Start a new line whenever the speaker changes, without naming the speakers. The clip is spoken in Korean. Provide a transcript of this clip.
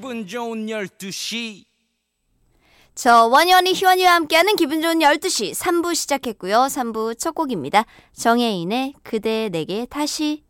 기분 좋은 12시.
저 원희원이 희원이와 함께하는 기분 좋은 12시 3부 시작했고요. 3부 첫 곡입니다. 정혜인의 그대 내게 다시.